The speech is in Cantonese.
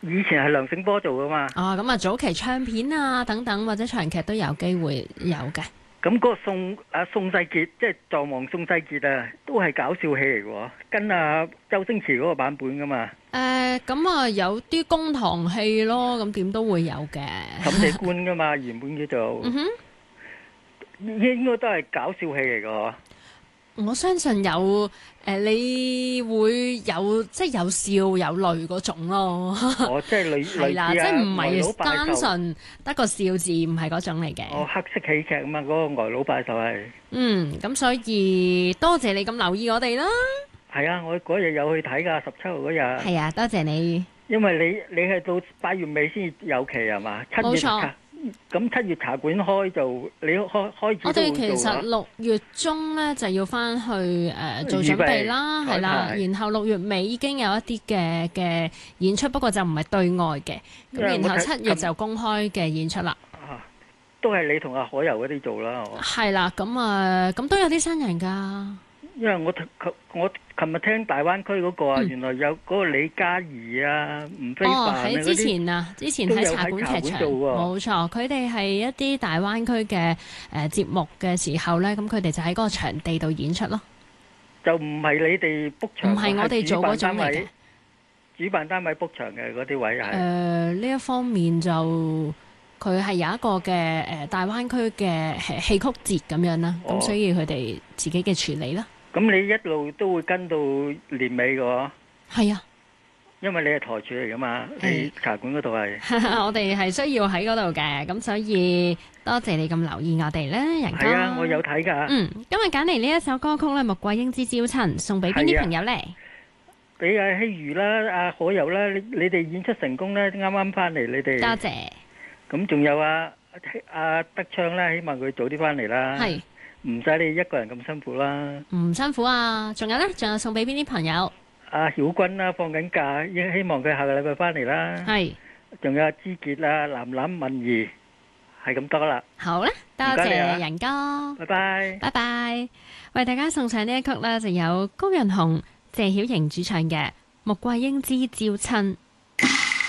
以前係梁醒波做噶嘛。 哦，咁啊，早期唱片啊等等或者長劇都有機會有嘅。 咁嗰個宋世傑，即係撞王宋世傑啊，都係搞笑戲嚟嘅喎，跟周星馳嗰個版本噶嘛。 咁啊有啲公堂戲咯，咁點都會有嘅。 審死官噶嘛，原本叫做，應該都係搞笑戲嚟嘅喎。 我相信有你會有即係有笑有淚嗰種咯。 哦，即係類係啦， 似啊， 即係唔係呆佬拜壽。 單純得個笑字，唔係嗰種嚟嘅。 哦，黑色喜劇啊嘛，嗰個呆佬拜壽係。 咁所以多謝你咁留意我哋啦。 係啊，我嗰日有去睇㗎，17號嗰日。 係啊，多謝你。 因為你係到8月尾先有期係嘛？7月冇錯。 咁7月茶館開就你開始我哋其實都會做啦。 6月中咧就要翻去做準備啦，係啦，然後6月尾已經有一啲嘅演出，不過就唔係對外嘅，咁然後7月就公開嘅演出啦。 都係你同阿海柔嗰啲做啦， 係啦，咁都有啲新人㗎。 因為我琴日聽大灣區嗰個啊，原來有嗰個李嘉怡啊、吳非凡啊喺之前喺茶館劇場，冇錯，佢哋係一啲大灣區嘅節目嘅時候咧，咁佢哋就喺嗰個場地度演出咯。 就唔係你哋 book 場， 唔係我哋做嗰種嚟嘅。 主辦單位 book 場嘅嗰啲位係。 呢一方面就佢係有一個嘅大灣區嘅戲曲節咁樣啦，咁所以佢哋自己嘅處理啦。 咁你一路都會跟到年尾嘅喎？ 係啊， 因為你係台柱嚟噶嘛，你茶館嗰度係。 我哋係需要喺嗰度嘅，咁所以多謝你咁留意我哋咧，仁哥。 係啊，我有睇㗎。 今日揀嚟呢一首歌曲咧，穆桂英之《招親》，送俾邊啲朋友咧？ 俾阿希如啦、阿可柔啦，你哋演出成功咧，啱啱翻嚟，你哋。 多謝。 咁仲有阿德昌啦，希望佢早啲翻嚟啦。 係。 唔使你一個人咁辛苦啦。 唔辛苦啊！仲有咧，仲有送俾邊啲朋友？ 阿曉君啦，放緊假，希望佢下個禮拜翻嚟啦。 係。仲有阿之傑啊、藍藍敏儀，係咁多啦。 好啦，多謝仁哥。 拜拜。 拜拜。為大家送上呢一曲咧，就有高潤鴻、謝曉瑩主唱嘅《穆桂英之招親》。